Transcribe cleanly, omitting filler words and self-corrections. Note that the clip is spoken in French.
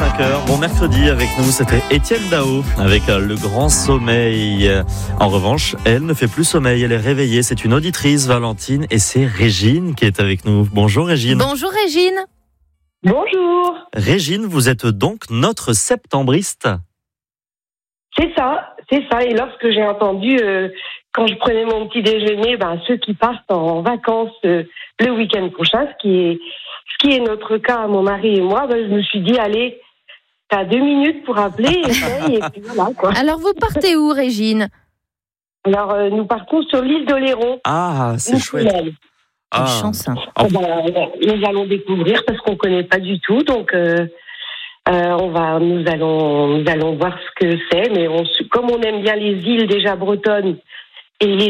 5h. Bon mercredi avec nous, c'était Étienne Dao avec le grand sommeil. En revanche, elle ne fait plus sommeil, elle est réveillée. C'est une auditrice, Valentine, et c'est Régine qui est avec nous. Bonjour Régine. Bonjour Régine. Bonjour. Régine, vous êtes donc notre septembriste. C'est ça. Et lorsque j'ai entendu, quand je prenais mon petit déjeuner, ceux qui partent en vacances le week-end prochain, ce qui est notre cas, mon mari et moi, je me suis dit, allez, t'as 2 minutes pour appeler, essaye, et puis voilà, quoi. Alors vous partez où Régine ? Alors, nous partons sur l'île d'Oléron. Ah, c'est chouette. Quelle chance. Nous allons découvrir parce qu'on ne connaît pas du tout, donc nous allons voir ce que c'est, mais comme on aime bien les îles déjà bretonnes et les